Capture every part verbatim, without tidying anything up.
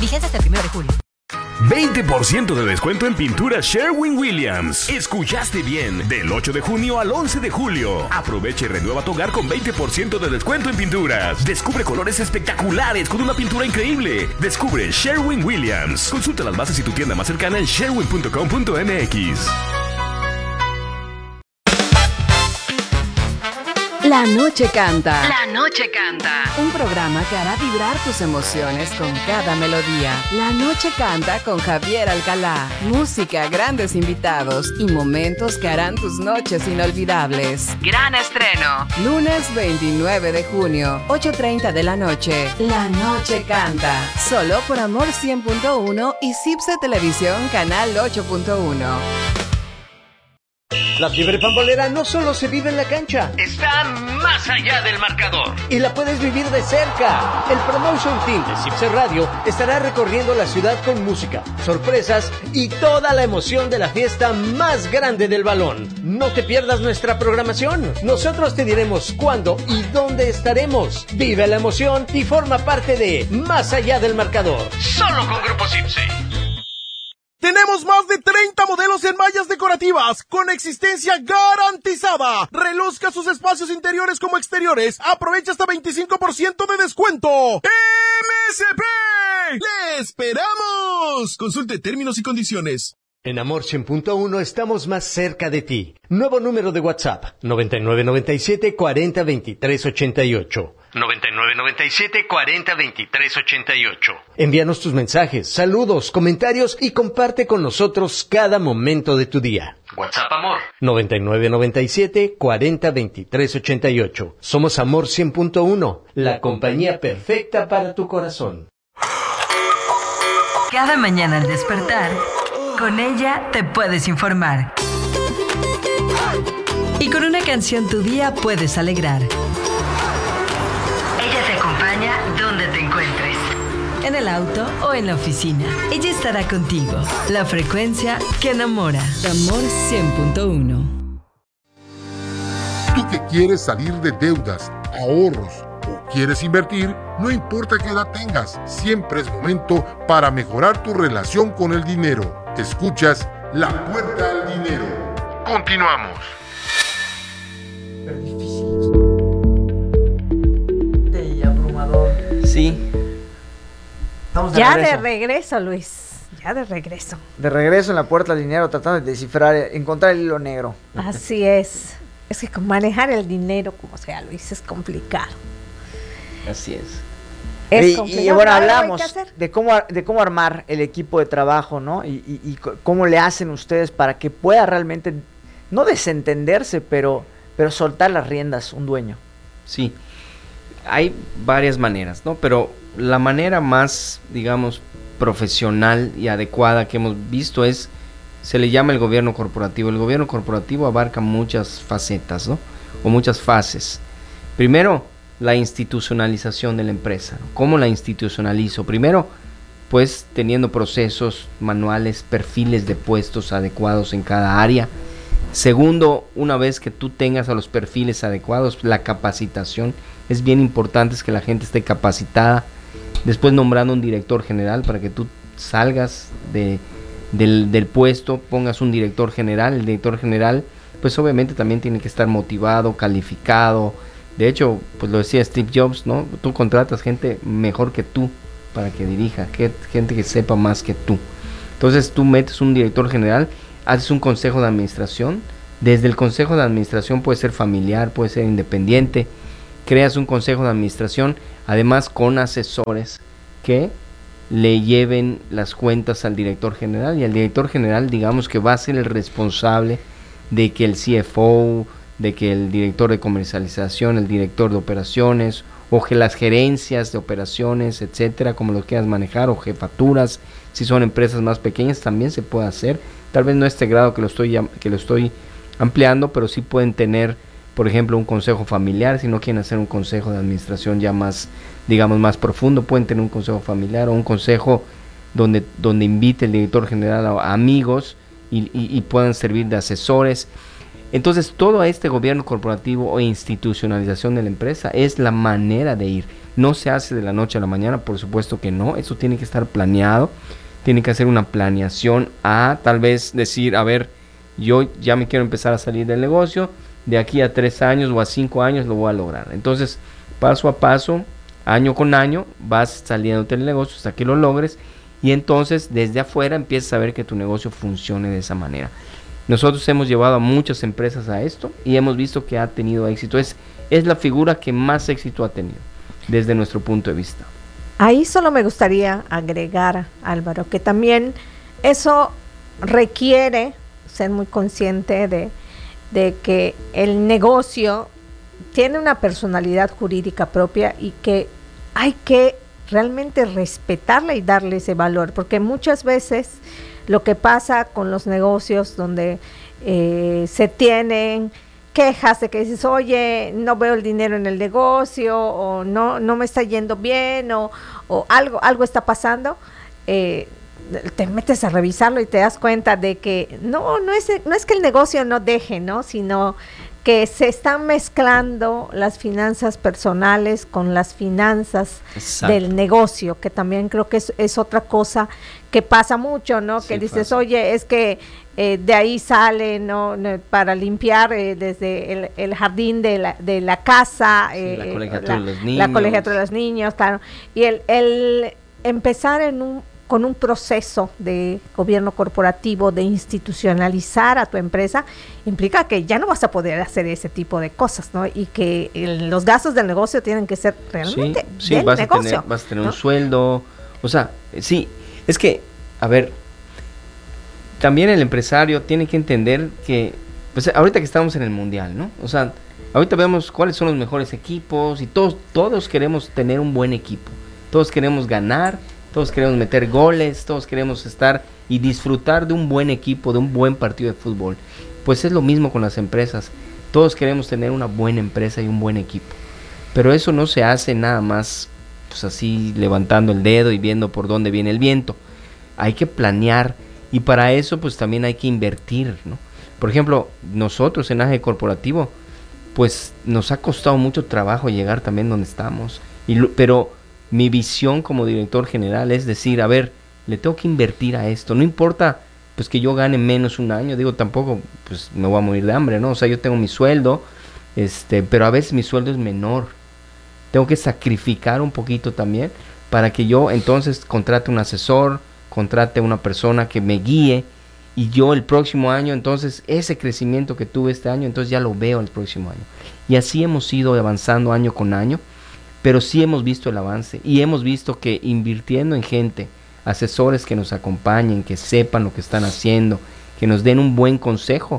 Vigencia hasta el primero de julio. veinte por ciento de descuento en pintura Sherwin-Williams. Escuchaste bien. Del ocho de junio al once de julio. Aprovecha y renueva tu hogar con veinte por ciento de descuento en pinturas. Descubre colores espectaculares con una pintura increíble. Descubre Sherwin-Williams. Consulta las bases y tu tienda más cercana en sherwin punto com punto m x. La Noche Canta. La Noche Canta. Un programa que hará vibrar tus emociones con cada melodía. La Noche Canta con Javier Alcalá. Música, grandes invitados y momentos que harán tus noches inolvidables. Gran estreno. Lunes veintinueve de junio, ocho treinta de la noche. La Noche Canta. Solo por Amor cien punto uno y Cipse Televisión Canal ocho punto uno. La fiebre pambolera no solo se vive en la cancha, está más allá del marcador y la puedes vivir de cerca. El Promotion Team de Cipse Radio estará recorriendo la ciudad con música, sorpresas y toda la emoción de la fiesta más grande del balón. No te pierdas nuestra programación. Nosotros te diremos cuándo y dónde estaremos. Vive la emoción y forma parte de Más allá del marcador. Solo con Grupo Cipse. Tenemos más de treinta modelos en mallas decorativas con existencia garantizada. Reluzca sus espacios interiores como exteriores. Aprovecha hasta veinticinco por ciento de descuento. ¡M S P! ¡Le esperamos! Consulte términos y condiciones. En Amor cien punto uno estamos más cerca de ti. Nuevo número de WhatsApp: noventa y nueve noventa y siete cuarenta veintitrés ochenta y ocho. noventa y nueve noventa y siete cuarenta veintitrés ochenta y ocho. Envíanos tus mensajes, saludos, comentarios y comparte con nosotros cada momento de tu día. WhatsApp Amor noventa y nueve noventa y siete cuarenta veintitrés ochenta y ocho. Somos Amor cien punto uno, la compañía perfecta para tu corazón. Cada mañana al despertar, con ella te puedes informar. Y con una canción tu día puedes alegrar. Ella te acompaña donde te encuentres. En el auto o en la oficina. Ella estará contigo. La frecuencia que enamora. Amor cien punto uno. Tú que quieres salir de deudas, ahorros o quieres invertir, no importa qué edad tengas, siempre es momento para mejorar tu relación con el dinero. Escuchas La Puerta al Dinero. Continuamos. Y abrumador. Sí. Estamos de ya regreso. de regreso, Luis. Ya de regreso. De regreso en La Puerta al Dinero, tratando de descifrar, encontrar el hilo negro. Así es. Es que con manejar el dinero, como sea, Luis, es complicado. Así es. Es y, complicado. y bueno, Algo hay que hablamos hacer. de cómo, de cómo armar el equipo de trabajo, ¿no? Y, y, y c- cómo le hacen ustedes para que pueda realmente, no desentenderse, pero, pero soltar las riendas un dueño. Sí. Hay varias maneras, ¿no? Pero la manera más, digamos, profesional y adecuada que hemos visto es, se le llama el gobierno corporativo. El gobierno corporativo abarca muchas facetas, ¿no? O muchas fases. Primero, la institucionalización de la empresa. ¿Cómo la institucionalizo? Primero, pues teniendo procesos, manuales, perfiles de puestos adecuados en cada área. Segundo, una vez que tú tengas a los perfiles adecuados, la capacitación. Es bien importante es que la gente esté capacitada. Después nombrando un director general para que tú salgas de, del, del puesto, pongas un director general. El director general, pues obviamente también tiene que estar motivado, calificado. De hecho, pues lo decía Steve Jobs, ¿no? Tú contratas gente mejor que tú para que dirija, que, gente que sepa más que tú. Entonces tú metes un director general, haces un consejo de administración. Desde el consejo de administración puede ser familiar, puede ser independiente. Creas un consejo de administración, además con asesores que le lleven las cuentas al director general. Y el director general, digamos que va a ser el responsable de que el C F O, de que el director de comercialización, el director de operaciones, o que las gerencias de operaciones, etcétera, como lo quieras manejar, o jefaturas, si son empresas más pequeñas, también se puede hacer. Tal vez no a este grado que lo estoy, que lo estoy ampliando, pero sí pueden tener, por ejemplo, un consejo familiar. Si no quieren hacer un consejo de administración ya más, digamos, más profundo, pueden tener un consejo familiar o un consejo donde, donde invite el director general a, a amigos y, y, y puedan servir de asesores. Entonces, todo este gobierno corporativo o institucionalización de la empresa es la manera de ir. No se hace de la noche a la mañana, por supuesto que no. Eso tiene que estar planeado. Tiene que hacer una planeación a tal vez decir, a ver, yo ya me quiero empezar a salir del negocio. De aquí a tres años o a cinco años lo voy a lograr. Entonces, paso a paso, año con año, vas saliendo del negocio hasta que lo logres. Y entonces, desde afuera, empiezas a ver que tu negocio funcione de esa manera. Nosotros hemos llevado a muchas empresas a esto y hemos visto que ha tenido éxito. Es, es la figura que más éxito ha tenido desde nuestro punto de vista. Ahí solo me gustaría agregar, Álvaro, que también eso requiere ser muy consciente de, de que el negocio tiene una personalidad jurídica propia y que hay que realmente respetarla y darle ese valor, porque muchas veces lo que pasa con los negocios donde eh, se tienen quejas de que dices, oye, no veo el dinero en el negocio, o no, no me está yendo bien, o, o algo, algo está pasando, eh, te metes a revisarlo y te das cuenta de que no, no es, no es que el negocio no deje, ¿no? Sino que se están mezclando las finanzas personales con las finanzas Exacto. del negocio, que también creo que es, es otra cosa que pasa mucho, ¿no? Sí, que dices, pasa. oye, es que eh, de ahí sale, ¿no? Para limpiar eh, desde el, el jardín de la, de la casa, sí, eh, la colegiatura la, de los niños. La colegiatura de los niños, claro. Y el, el empezar en un con un proceso de gobierno corporativo, de institucionalizar a tu empresa, implica que ya no vas a poder hacer ese tipo de cosas, ¿no? Y que el, los gastos del negocio tienen que ser realmente sí, sí, del vas negocio. A tener, vas a tener ¿no? un sueldo, o sea, sí, es que, a ver, también el empresario tiene que entender que, pues ahorita que estamos en el mundial, ¿no? O sea, ahorita vemos cuáles son los mejores equipos y todos, todos queremos tener un buen equipo, todos queremos ganar, todos queremos meter goles, todos queremos estar y disfrutar de un buen equipo, de un buen partido de fútbol. Pues es lo mismo con las empresas. Todos queremos tener una buena empresa y un buen equipo. Pero eso no se hace nada más pues así levantando el dedo y viendo por dónde viene el viento. Hay que planear y para eso pues también hay que invertir, ¿no? Por ejemplo, nosotros en A G Corporativo pues nos ha costado mucho trabajo llegar también donde estamos. Y lo, pero mi visión como director general es decir, a ver, le tengo que invertir a esto, no importa pues que yo gane menos un año, digo tampoco pues me voy a morir de hambre, ¿no? O sea, yo tengo mi sueldo, este, pero a veces mi sueldo es menor, tengo que sacrificar un poquito también para que yo entonces contrate un asesor, contrate una persona que me guíe y yo el próximo año, entonces ese crecimiento que tuve este año, entonces ya lo veo el próximo año. Y así hemos ido avanzando año con año. Pero sí hemos visto el avance y hemos visto que invirtiendo en gente, asesores que nos acompañen, que sepan lo que están haciendo, que nos den un buen consejo,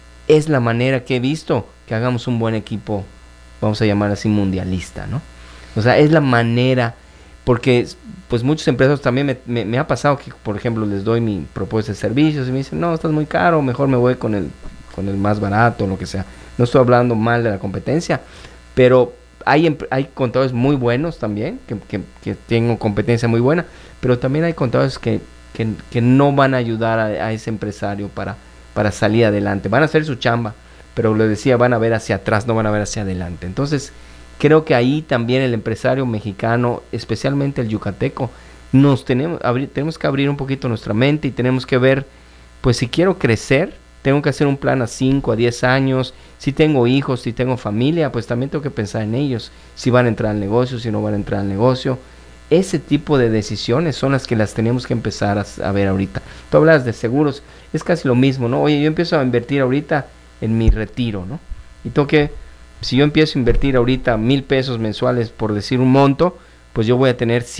es la manera que he visto que hagamos un buen equipo, vamos a llamar así mundialista, ¿no? O sea, es la manera, porque pues muchos empresarios también me, me, me ha pasado que, por ejemplo, les doy mi propuesta de servicios y me dicen, no, estás muy caro, mejor me voy con el, con el más barato, lo que sea. No estoy hablando mal de la competencia, pero Hay, hay contadores muy buenos también, que, que, que tienen competencia muy buena, pero también hay contadores que, que, que no van a ayudar a, a ese empresario para, para salir adelante. Van a hacer su chamba, pero le decía, van a ver hacia atrás, no van a ver hacia adelante. Entonces, creo que ahí también el empresario mexicano, especialmente el yucateco, nos tenemos, abrir, tenemos que abrir un poquito nuestra mente y tenemos que ver, pues si quiero crecer, tengo que hacer un plan a cinco, a diez años. Si tengo hijos, si tengo familia, pues también tengo que pensar en ellos. Si van a entrar al negocio, si no van a entrar al negocio. Ese tipo de decisiones son las que las tenemos que empezar a, a ver ahorita. Tú hablas de seguros, es casi lo mismo, ¿no? Oye, yo empiezo a invertir ahorita en mi retiro, ¿no? Y tengo que, si yo empiezo a invertir ahorita mil pesos mensuales, por decir un monto, pues yo voy a tener